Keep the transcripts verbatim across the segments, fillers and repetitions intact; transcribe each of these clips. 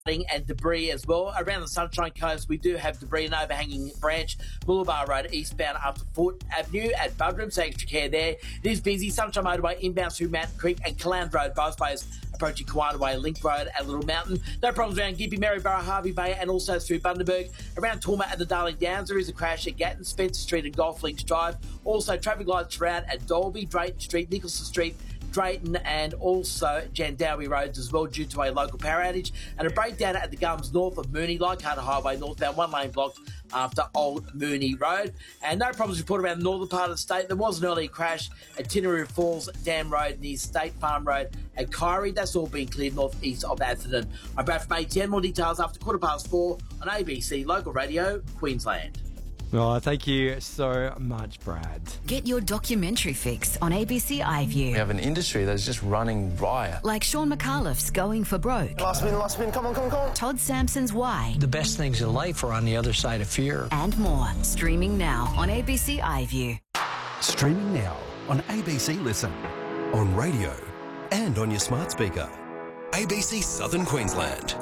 and debris as well. Around the Sunshine Coast, we do have debris and overhanging branch Boulevard Road eastbound up to Foot Avenue at Buderim, so extra care there. It is busy. Sunshine Motorway inbound through Mountain Creek and Caland Road, both ways approaching Kiwana Way, Link Road at Little Mountain. No problems around Gympie, Maryborough, Harvey Bay and also through Bundaberg. Around Torma and the Darling Downs, there is a crash at Gatton, Spencer Street and Golf Links Drive. Also, traffic lights throughout at Dolby, Drayton Street, Nicholson Street, Drayton and also Jandowie Roads as well due to a local power outage, and a breakdown at the Gums north of Mooney, Leichhardt Highway northbound, one lane blocked after Old Mooney Road. And no problems reported around the northern part of the state. There was an early crash at Tinnery Falls Dam Road near State Farm Road at Kyrie. That's all been cleared northeast of Atherton. I'm Brad from A T N. More details after quarter past four on A B C Local Radio, Queensland. Oh, thank you so much, Brad. Get your documentary fix on A B C iView. We have an industry that's just running riot. Like Sean McAuliffe's Going for Broke. Last spin, last spin, come on, come on, come on. Todd Sampson's Why. The best things in life are on the other side of fear. And more. Streaming now on A B C iView. Streaming now on A B C Listen, on radio and on your smart speaker. A B C Southern Queensland.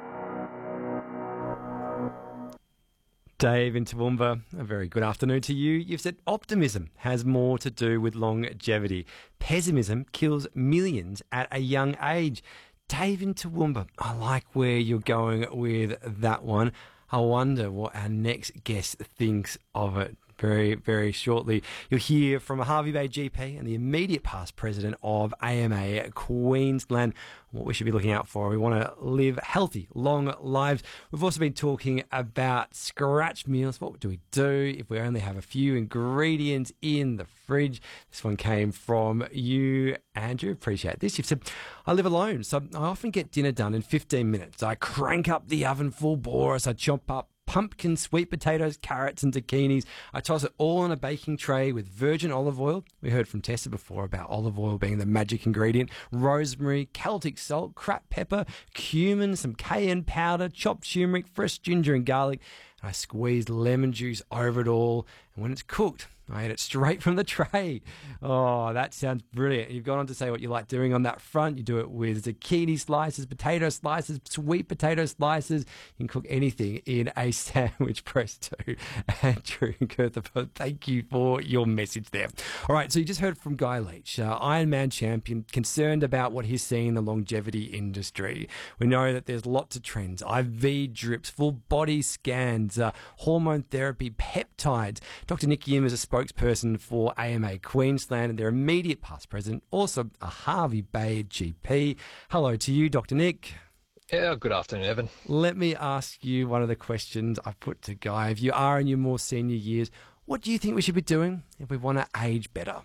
Dave in Toowoomba, a very good afternoon to you. You've said optimism has more to do with longevity. Pessimism kills millions at a young age. Dave in Toowoomba, I like where you're going with that one. I wonder what our next guest thinks of it. Very, very shortly, you'll hear from a Harvey Bay G P and the immediate past president of A M A Queensland. What we should be looking out for. We want to live healthy, long lives. We've also been talking about scratch meals. What do we do if we only have a few ingredients in the fridge? This one came from you, Andrew. Appreciate this. You've said, I live alone, so I often get dinner done in fifteen minutes. I crank up the oven full bore as I chop up pumpkin, sweet potatoes, carrots and zucchinis. I toss it all on a baking tray with virgin olive oil. We heard from Tessa before about olive oil being the magic ingredient. Rosemary, Celtic salt, cracked pepper, cumin, some cayenne powder, chopped turmeric, fresh ginger and garlic. And I squeeze lemon juice over it all. And when it's cooked, I eat it straight from the tray. Oh, that sounds brilliant. You've gone on to say what you like doing on that front. You do it with zucchini slices, potato slices, sweet potato slices. You can cook anything in a sandwich press too. Andrew and Kurtha, thank you for your message there. All right, so you just heard from Guy Leach, uh, Ironman champion, concerned about what he's seeing in the longevity industry. We know that there's lots of trends. I V drips, full body scans, uh, hormone therapy, peptides. Doctor Nick Yim is a spokesperson for A M A Queensland and their immediate past president, also a Harvey Bay G P. Hello to you, Doctor Nick. Yeah, good afternoon, Evan. Let me ask you one of the questions I put to Guy. If you are in your more senior years, what do you think we should be doing if we want to age better?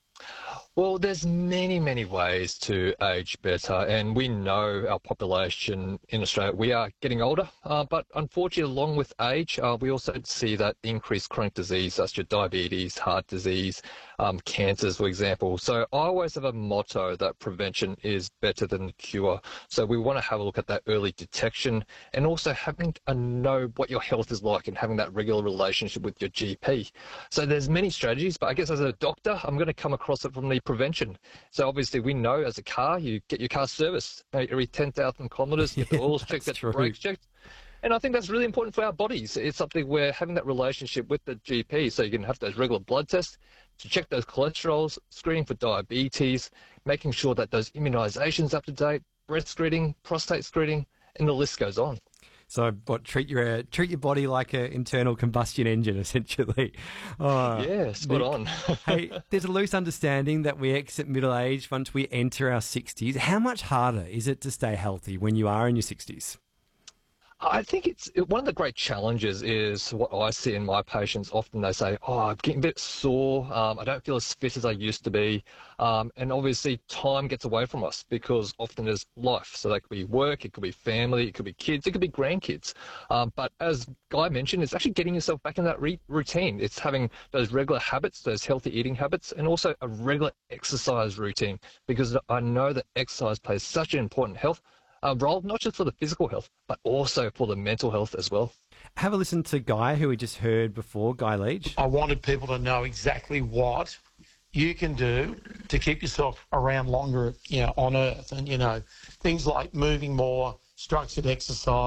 Well, there's many, many ways to age better, and we know our population in Australia, we are getting older, uh, but unfortunately, along with age, uh, we also see that increased chronic disease, such as diabetes, heart disease, um, cancers, for example. So I always have a motto that prevention is better than cure. So we want to have a look at that early detection and also having to know what your health is like and having that regular relationship with your G P. So there's many strategies, but I guess as a doctor, I'm going to come across it from the prevention. So obviously we know as a car, you get your car serviced every ten thousand kilometres, get the oils checked, get the brakes checked. And I think that's really important for our bodies. It's something where having that relationship with the G P, so you can have those regular blood tests to check those cholesterols, screening for diabetes, making sure that those immunisations up to date, breast screening, prostate screening, and the list goes on. So, what treat your uh, treat your body like an internal combustion engine, essentially. Oh, yeah, spot Nick, on. Hey, there's a loose understanding that we exit middle age once we enter our sixties. How much harder is it to stay healthy when you are in your sixties? I think it's one of the great challenges is what I see in my patients. Often they say, oh, I'm getting a bit sore. Um, I don't feel as fit as I used to be. Um, and obviously time gets away from us because often there's life. So that could be work, it could be family, it could be kids, it could be grandkids. Um, but as Guy mentioned, it's actually getting yourself back in that re- routine. It's having those regular habits, those healthy eating habits, and also a regular exercise routine, because I know that exercise plays such an important health Uh, role, not just for the physical health, but also for the mental health as well. Have a listen to Guy, who we just heard before, Guy Leach. I wanted people to know exactly what you can do to keep yourself around longer, you know, on Earth. And, you know, things like moving more, structured exercise.